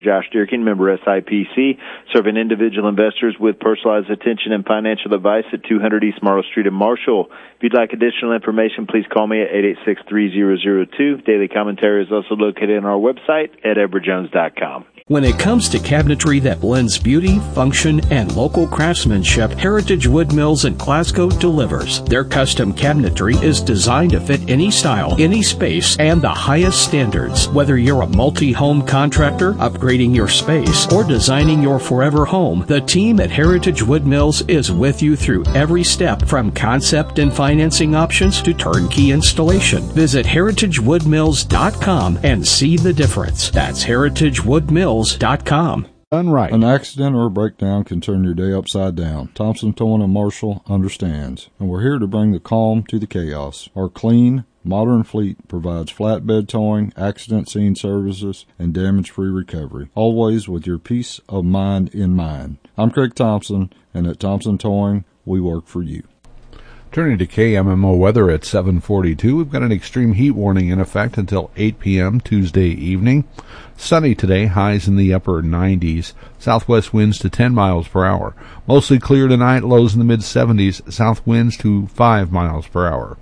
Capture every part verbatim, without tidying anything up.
Josh Durkin, member S I P C, serving individual investors with personalized attention and financial advice at two hundred East Marlow Street in Marshall. If you'd like additional information, please call me at eight eight six, three zero zero two. Daily commentary is also located on our website at edward jones dot com. When it comes to cabinetry that blends beauty, function, and local craftsmanship, Heritage Wood Mills in Glasgow delivers. Their custom cabinetry is designed to fit any style, any space, and the highest standards. Whether you're a multi-home contractor, upgrading your space, or designing your forever home, the team at Heritage Wood Mills is with you through every step, from concept and financing options to turnkey installation. Visit heritage wood mills dot com and see the difference. That's heritage wood mills dot com. Done right. An accident or a breakdown can turn your day upside down. Thompson Towing and Marshall understands, and we're here to bring the calm to the chaos. Our clean, modern fleet provides flatbed towing, accident scene services, and damage-free recovery, always with your peace of mind in mind. I'm Craig Thompson, and at Thompson Towing, we work for you. Turning to K M M O weather at seven forty-two, we've got an extreme heat warning in effect until eight p.m. Tuesday evening. Sunny today, highs in the upper nineties, southwest winds to ten miles per hour. Mostly clear tonight, lows in the mid-seventies, south winds to five miles per hour.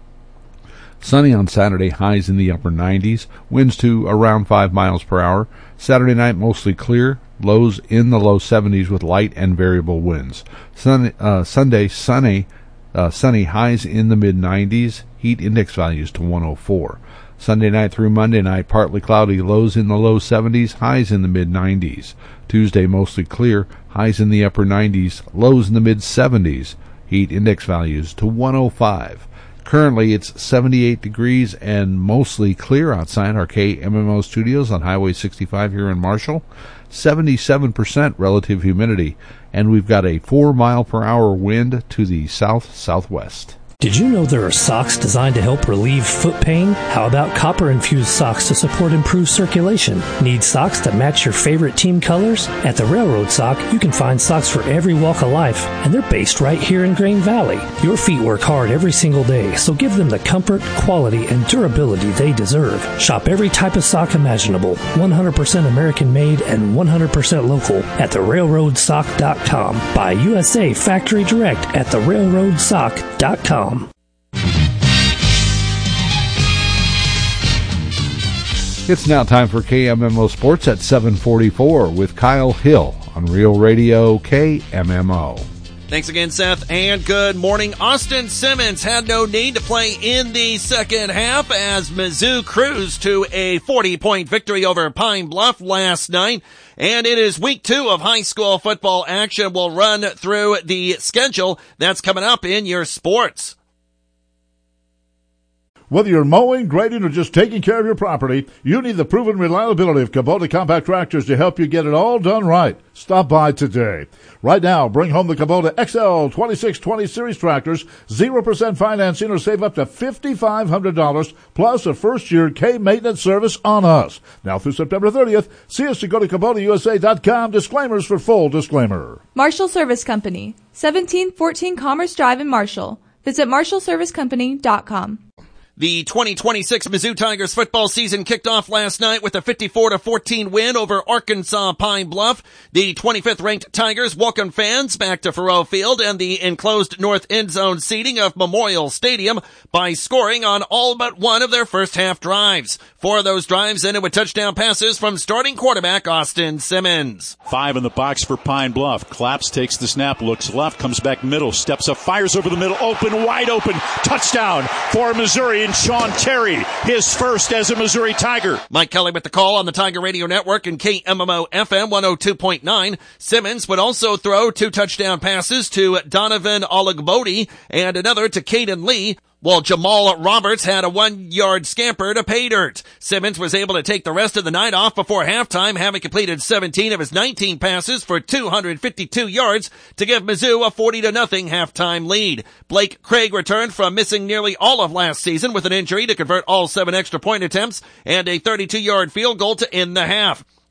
Sunny on Saturday, highs in the upper nineties, winds to around five miles per hour. Saturday night, mostly clear, lows in the low seventies with light and variable winds. Sun, uh, Sunday, sunny. Uh, sunny, highs in the mid-nineties, heat index values to one oh four. Sunday night through Monday night, partly cloudy, lows in the low seventies, highs in the mid-nineties. Tuesday, mostly clear, highs in the upper nineties, lows in the mid-seventies, heat index values to one oh five. Currently, it's seventy-eight degrees and mostly clear outside our K M M O studios on Highway sixty-five here in Marshall. seventy-seven percent relative humidity, and we've got a four mile per hour wind to the south-southwest. Did you know there are socks designed to help relieve foot pain? How about copper-infused socks to support improved circulation? Need socks to match your favorite team colors? At the Railroad Sock, you can find socks for every walk of life, and they're based right here in Grain Valley. Your feet work hard every single day, so give them the comfort, quality, and durability they deserve. Shop every type of sock imaginable, one hundred percent American-made and one hundred percent local at the railroad sock dot com. Buy U S A Factory Direct at the railroad sock dot com. It's now time for K M M O Sports at seven forty-four with Kyle Hill on Real Radio K M M O. Thanks again, Seth, and good morning. Austin Simmons had no need to play in the second half as Mizzou cruised to a forty-point victory over Pine Bluff last night. And it is week two of high school football action. We'll run through the schedule that's coming up in your sports. Whether you're mowing, grading, or just taking care of your property, you need the proven reliability of Kubota compact tractors to help you get it all done right. Stop by today. Right now, bring home the Kubota X L twenty-six twenty Series tractors, zero percent financing, or save up to five thousand five hundred dollars, plus a first-year K-maintenance service on us. Now through September thirtieth, see us to go to Kubota U S A dot com. Disclaimers for full disclaimer. Marshall Service Company, seventeen fourteen Commerce Drive in Marshall. Visit marshall service company dot com. The twenty twenty-six Mizzou Tigers football season kicked off last night with a fifty-four to fourteen win over Arkansas Pine Bluff. The twenty-fifth ranked Tigers welcome fans back to Faurot Field and the enclosed north end zone seating of Memorial Stadium by scoring on all but one of their first half drives. Four of those drives ended with touchdown passes from starting quarterback Austin Simmons. Five in the box for Pine Bluff. Claps takes the snap, looks left, comes back middle, steps up, fires over the middle, open, wide open, touchdown for Missouri. And Sean Terry, his first as a Missouri Tiger. Mike Kelly with the call on the Tiger Radio Network and K M M O F M one oh two point nine. Simmons would also throw two touchdown passes to Donovan Olagbodi and another to Caden Lee, while Jamal Roberts had a one-yard scamper to pay dirt. Simmons was able to take the rest of the night off before halftime, having completed seventeen of his nineteen passes for two hundred fifty-two yards to give Mizzou a forty to nothing halftime lead. Blake Craig returned from missing nearly all of last season with an injury to convert all seven extra point attempts and a thirty-two yard field goal to end the half.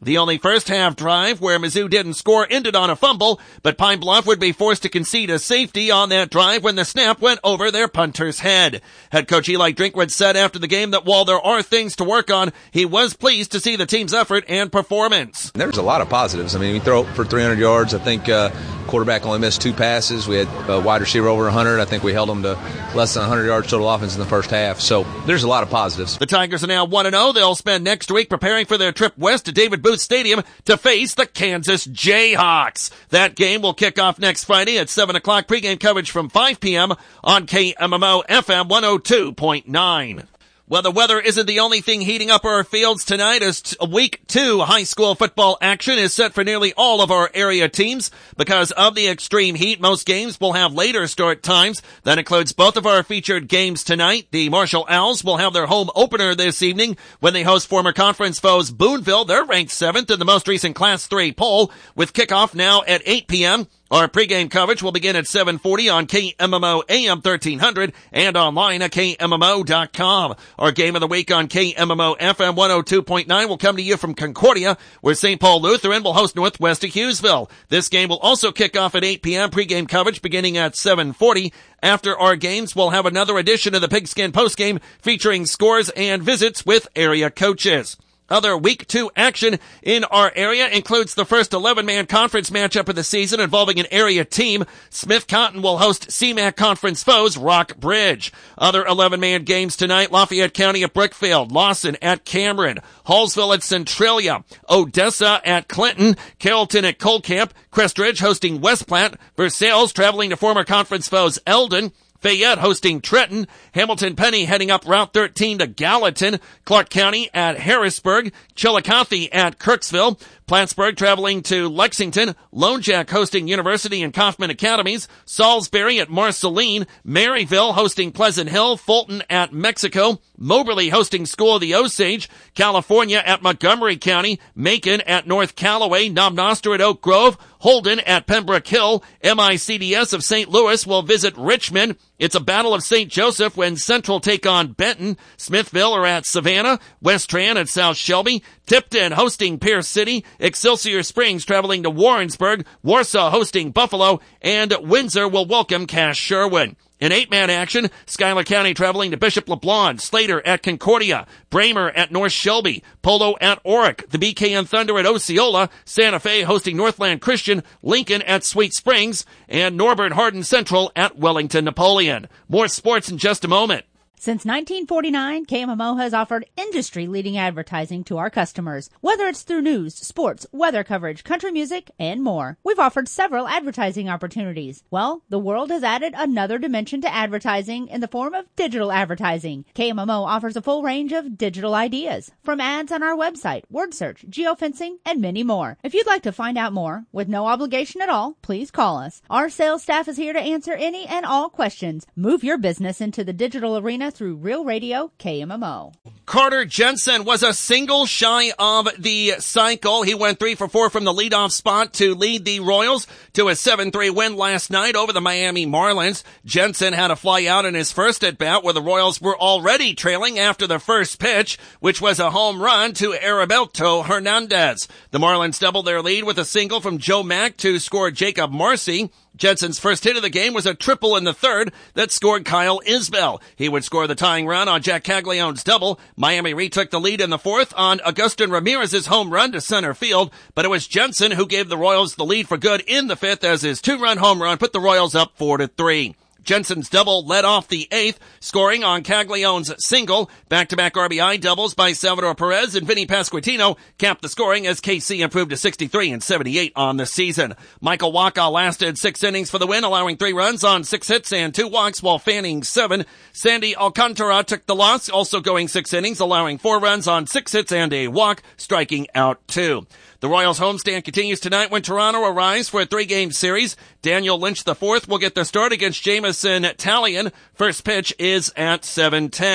The only first-half drive where Mizzou didn't score ended on a fumble, but Pine Bluff would be forced to concede a safety on that drive when the snap went over their punter's head. Head coach Eli Drinkwood said after the game that while there are things to work on, he was pleased to see the team's effort and performance. There's a lot of positives. I mean, we throw for three hundred yards. I think uh, quarterback only missed two passes. We had a wide receiver over one hundred. I think we held them to less than one hundred yards total offense in the first half. So there's a lot of positives. The Tigers are now one and oh. They'll spend next week preparing for their trip west to David Booth Stadium to face the Kansas Jayhawks. That game will kick off next Friday at seven o'clock. Pregame coverage from five p.m. on K M M O F M one oh two point nine. Well, the weather isn't the only thing heating up our fields tonight, as t- week two high school football action is set for nearly all of our area teams. Because of the extreme heat, most games will have later start times. That includes both of our featured games tonight. The Marshall Owls will have their home opener this evening when they host former conference foes Boonville. They're ranked seventh in the most recent Class three poll, with kickoff now at eight p.m. Our pregame coverage will begin at seven forty on K M M O A M thirteen hundred and online at K M M O dot com. Our game of the week on K M M O F M one oh two point nine will come to you from Concordia, where Saint Paul Lutheran will host Northwest of Hughesville. This game will also kick off at eight p.m. Pregame coverage beginning at seven forty. After our games, we'll have another edition of the Pigskin Postgame featuring scores and visits with area coaches. Other week two action in our area includes the first eleven-man conference matchup of the season involving an area team. Smith Cotton will host C MAC conference foes Rock Bridge. Other eleven-man games tonight: Lafayette County at Brookfield, Lawson at Cameron, Hallsville at Centralia, Odessa at Clinton, Carrollton at Colcamp, Crestridge hosting West Platte, Versailles traveling to former conference foes Eldon, Fayette hosting Trenton, Hamilton Penny heading up Route thirteen to Gallatin, Clark County at Harrisburg, Chillicothe at Kirksville, Plattsburgh traveling to Lexington, Lone Jack hosting University and Kaufman Academies, Salisbury at Marceline, Maryville hosting Pleasant Hill, Fulton at Mexico, Moberly hosting School of the Osage, California at Montgomery County, Macon at North Callaway, Knob-Noster at Oak Grove, Holden at Pembroke Hill, M I C D S of Saint Louis will visit Richmond. It's a battle of Saint Joseph when Central take on Benton. Smithville are at Savannah, West Tran at South Shelby, Tipton hosting Pierce City, Excelsior Springs traveling to Warrensburg, Warsaw hosting Buffalo, and Windsor will welcome Cass Sherwood. In eight-man action, Schuyler County traveling to Bishop LeBlanc, Slater at Concordia, Bramer at North Shelby, Polo at Oric, the B K N Thunder at Osceola, Santa Fe hosting Northland Christian, Lincoln at Sweet Springs, and Norbert Hardin Central at Wellington Napoleon. More sports in just a moment. Since nineteen forty-nine, K M M O has offered industry-leading advertising to our customers, whether it's through news, sports, weather coverage, country music, and more. We've offered several advertising opportunities. Well, the world has added another dimension to advertising in the form of digital advertising. K M M O offers a full range of digital ideas, from ads on our website, word search, geofencing, and many more. If you'd like to find out more, with no obligation at all, please call us. Our sales staff is here to answer any and all questions. Move your business into the digital arena through Real Radio K M M O. Carter Jensen was a single shy of the cycle. He went three for four from the leadoff spot to lead the Royals to a seven three win last night over the Miami Marlins. Jensen had a fly out in his first at-bat where the Royals were already trailing after the first pitch, which was a home run to Heriberto Hernandez. The Marlins doubled their lead with a single from Joe Mack to score Jacob Marcy. Jensen's first hit of the game was a triple in the third that scored Kyle Isbell. He would score the tying run on Jack Caglione's double. Miami retook the lead in the fourth on Agustin Ramirez's home run to center field, but it was Jensen who gave the Royals the lead for good in the fifth as his two-run home run put the Royals up four to three. Jensen's double led off the eighth, scoring on Caglione's single. Back-to-back R B I doubles by Salvador Perez and Vinny Pasquantino capped the scoring as K C improved to sixty-three and seventy-eight on the season. Michael Wacha lasted six innings for the win, allowing three runs on six hits and two walks while fanning seven. Sandy Alcantara took the loss, also going six innings, allowing four runs on six hits and a walk, striking out two. The Royals homestand continues tonight when Toronto arrives for a three-game series. Daniel Lynch the fourth will get the start against Jamison Talion. First pitch is at seven ten.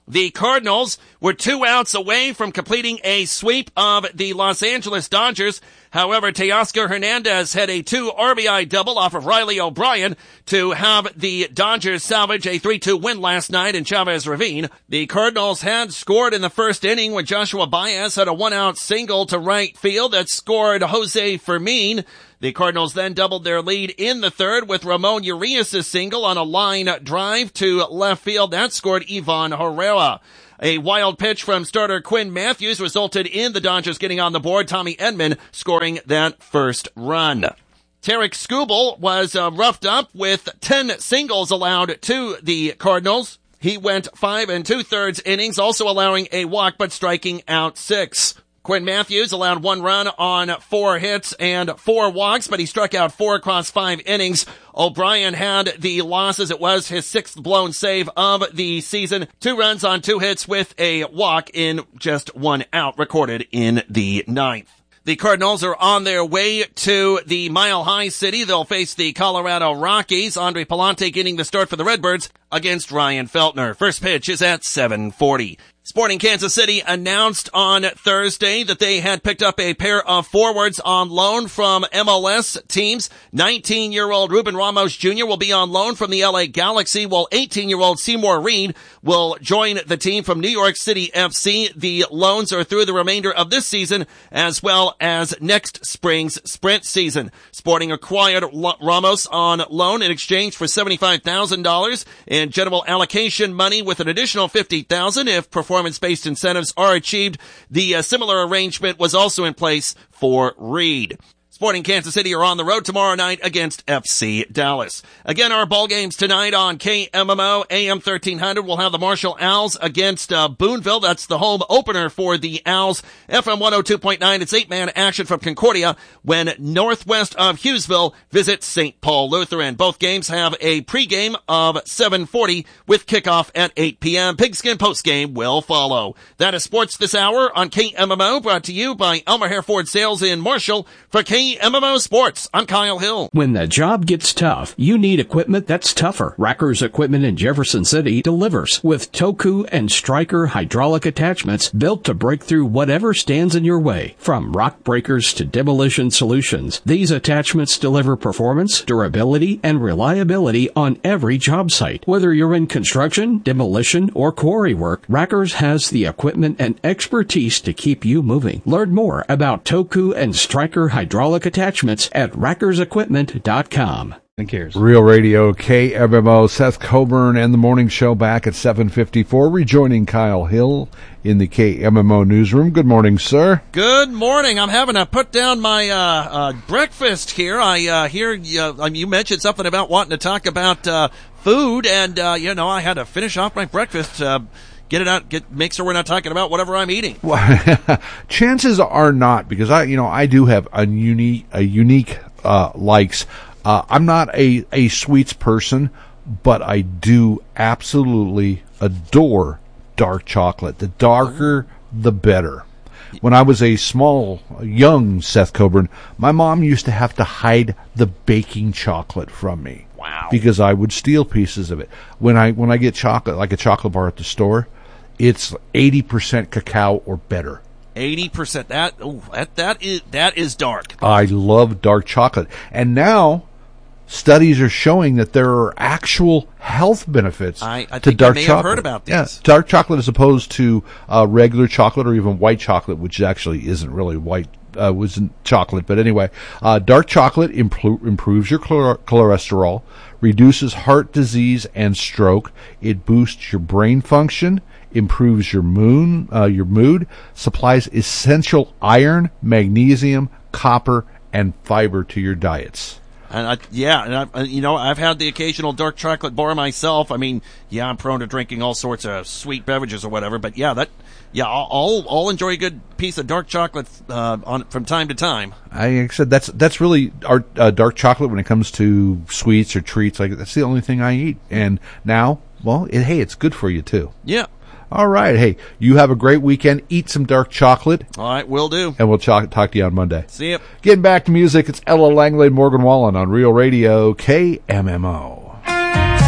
The Cardinals were two outs away from completing a sweep of the Los Angeles Dodgers. However, Teoscar Hernandez had a two R B I double off of Riley O'Brien to have the Dodgers salvage a three two win last night in Chavez Ravine. The Cardinals had scored in the first inning when Joshua Baez had a one-out single to right field that scored Jose Fermin. The Cardinals then doubled their lead in the third with Ramon Urias' single on a line drive to left field. That scored Ivan Herrera. A wild pitch from starter Quinn Matthews resulted in the Dodgers getting on the board. Tommy Edman scoring that first run. Tarek Skubal was uh, roughed up with ten singles allowed to the Cardinals. He went five and two-thirds innings, also allowing a walk but striking out six. Quinn Matthews allowed one run on four hits and four walks, but he struck out four across five innings. O'Brien had the loss as it was his sixth blown save of the season. Two runs on two hits with a walk in just one out recorded in the ninth. The Cardinals are on their way to the Mile High City. They'll face the Colorado Rockies. Andre Palante getting the start for the Redbirds against Ryan Feltner. First pitch is at seven forty. Sporting Kansas City announced on Thursday that they had picked up a pair of forwards on loan from M L S teams. nineteen-year-old Ruben Ramos Junior will be on loan from the L A Galaxy, while eighteen-year-old Seymour Reed will join the team from New York City F C. The loans are through the remainder of this season as well as next spring's sprint season. Sporting acquired Ramos on loan in exchange for seventy-five thousand dollars in general allocation money with an additional fifty thousand dollars if performance-based incentives are achieved. The uh, similar arrangement was also in place for Reed. Sporting Kansas City are on the road tomorrow night against F C Dallas. Again, our ball games tonight on K M M O A M thirteen hundred. We'll have the Marshall Owls against uh, Boonville. That's the home opener for the Owls. F M one oh two point nine, it's eight-man action from Concordia when northwest of Hughesville visits Saint Paul Lutheran. Both games have a pregame of seven forty with kickoff at eight p.m. Pigskin postgame will follow. That is sports this hour on K M M O, brought to you by Elmer Hare Ford Sales in Marshall. For K M M O Sports, I'm Kyle Hill. When the job gets tough, you need equipment that's tougher. Rackers Equipment in Jefferson City delivers with Toku and Stryker hydraulic attachments built to break through whatever stands in your way. From rock breakers to demolition solutions, these attachments deliver performance, durability, and reliability on every job site. Whether you're in construction, demolition, or quarry work, Rackers has the equipment and expertise to keep you moving. Learn more about Toku and Stryker hydraulic attachments at rackers equipment dot com. Cares. Real Radio, K M M O, Seth Coburn and the Morning Show back at seven fifty-four, rejoining Kyle Hill in the K M M O newsroom. Good morning, sir. Good morning. I'm having to put down my uh, uh breakfast here. I uh, hear uh, you mentioned something about wanting to talk about uh, food, and uh, you know, I had to finish off my breakfast. Uh, Get it out, get, make sure we're not talking about whatever I'm eating. Well, chances are not, because I, you know, I do have a unique, a unique, uh, likes. Uh, I'm not a, a sweets person, but I do absolutely adore dark chocolate. The darker, the better. When I was a small, young Seth Coburn, my mom used to have to hide the baking chocolate from me. Wow. Because I would steal pieces of it. When I, when I get chocolate, like a chocolate bar at the store, it's eighty percent cacao or better. eighty percent. That, ooh, that, that is, that is dark. I love dark chocolate. And now, studies are showing that there are actual health benefits I, I to think dark I may chocolate. have heard about this. Yeah, dark chocolate as opposed to uh, regular chocolate or even white chocolate, which actually isn't really white, uh, wasn't chocolate. But anyway, uh, dark chocolate impl- improves your chlor- cholesterol, reduces heart disease and stroke. It boosts your brain function, improves your mood, uh, your mood, supplies essential iron, magnesium, copper, and fiber to your diets. And I, yeah, and I, you know, I've had the occasional dark chocolate bar myself. I mean, yeah, I'm prone to drinking all sorts of sweet beverages or whatever, but yeah, that, yeah, I'll, I'll, I'll enjoy a good piece of dark chocolate uh, on from time to time. I said that's that's really our uh, dark chocolate when it comes to sweets or treats. Like that's the only thing I eat, and now, well, it, hey, it's good for you too. Yeah. All right. Hey, you have a great weekend. Eat some dark chocolate. All right, will do. And we'll talk, talk to you on Monday. See you. Getting back to music, it's Ella Langley and Morgan Wallen on Real Radio K M M O.